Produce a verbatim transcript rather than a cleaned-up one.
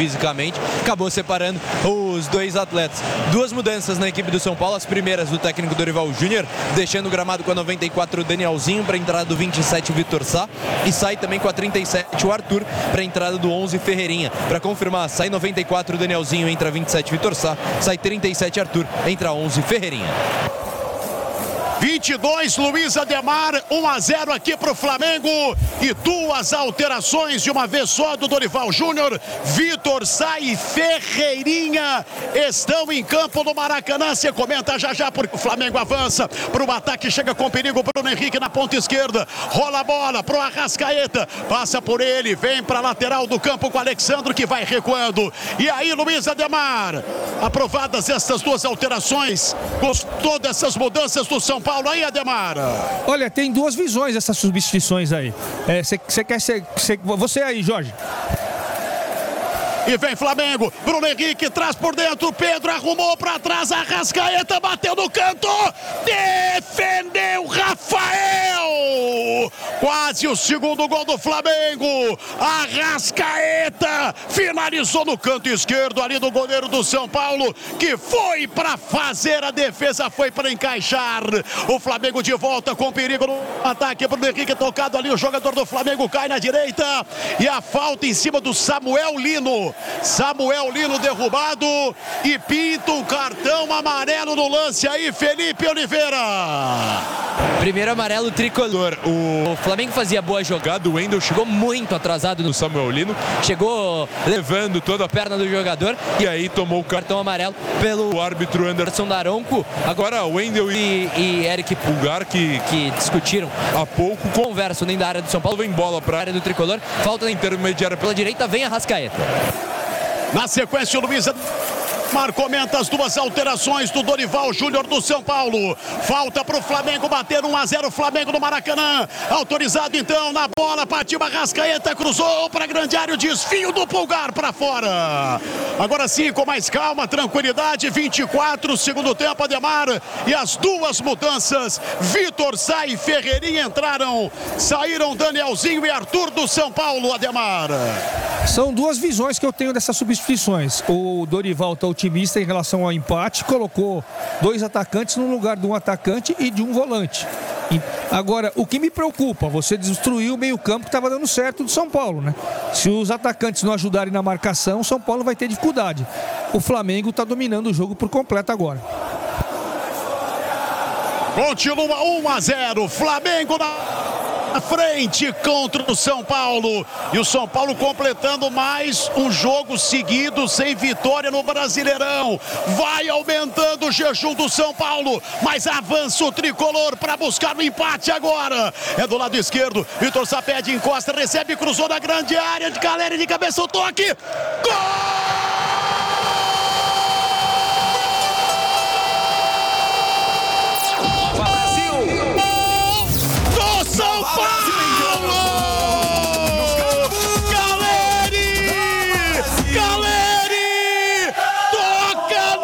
fisicamente, acabou separando os dois atletas. Duas mudanças na equipe do São Paulo, as primeiras do técnico Dorival Júnior, deixando o gramado com a noventa e quatro o Danielzinho para a entrada do vinte e sete o Vitor Sá, e sai também com a trinta e sete o Arthur para a entrada do onze Ferreirinha. Para confirmar, sai noventa e quatro o Danielzinho, entra vinte e sete Vitor Sá, sai trinta e sete Arthur, entra onze Ferreirinha. vinte e dois, Luiz Ademar, um a zero aqui pro Flamengo, e duas alterações de uma vez só do Dorival Júnior. Vitor Sá e Ferreirinha estão em campo no Maracanã. Você comenta já já, porque o Flamengo avança para o ataque, chega com perigo. Bruno Henrique na ponta esquerda, rola a bola pro Arrascaeta, passa por ele, vem para lateral do campo com o Alexandre, que vai recuando. E aí, Luiz Ademar, aprovadas essas duas alterações, gostou dessas mudanças do São Paulo aí, Ademar? Olha, tem duas visões essas substituições aí. Você é, quer ser... Cê, você aí, Jorge. E vem Flamengo, Bruno Henrique traz por dentro, Pedro arrumou para trás, Arrascaeta bateu no canto, defendeu Rafael, quase o segundo gol do Flamengo. Arrascaeta finalizou no canto esquerdo ali do goleiro do São Paulo, que foi para fazer a defesa, foi para encaixar. O Flamengo de volta com perigo no ataque, Bruno Henrique tocado ali, o jogador do Flamengo cai na direita, e a falta em cima do Samuel Lino. Samuel Lino derrubado e pinta um cartão amarelo no lance aí, Felipe Oliveira. Primeiro amarelo tricolor. O Flamengo fazia boa jogada, o Wendel chegou muito atrasado no Samuel Lino, chegou levando toda a perna do jogador e aí tomou o cartão amarelo pelo árbitro Anderson Daronco. Agora o Wendel e, e Eric Pulgar, que, que discutiram há pouco, conversam dentro da área do São Paulo, vem bola para a área do tricolor, falta na intermediária pela direita, vem a Arrascaeta. Na sequência, o Luiz Mar comenta as duas alterações do Dorival Júnior do São Paulo. Falta para o Flamengo bater um a zero, Flamengo no Maracanã. Autorizado então na bola, partiu Arrascaeta, cruzou para a grande área, o desfio do Pulgar para fora. Agora sim, com mais calma, tranquilidade, vinte e quatro, segundo tempo, Ademar. E as duas mudanças, Vitor Sá e Ferreirinha entraram. Saíram Danielzinho e Arthur do São Paulo, Ademar. São duas visões que eu tenho dessas substituições. O Dorival está otimista em relação ao empate, colocou dois atacantes no lugar de um atacante e de um volante. Agora, o que me preocupa, você destruiu o meio-campo que estava dando certo do São Paulo, né? Se os atacantes não ajudarem na marcação, o São Paulo vai ter dificuldade. O Flamengo está dominando o jogo por completo agora. Continua um a zero, Flamengo na frente contra o São Paulo, e o São Paulo completando mais um jogo seguido sem vitória no Brasileirão. Vai aumentando o jejum do São Paulo, mas avança o tricolor para buscar o empate agora. É do lado esquerdo, Vitor Sá pede, encosta, recebe, cruzou na grande área, de Caleri de cabeça, o toque, gol! São Paulo!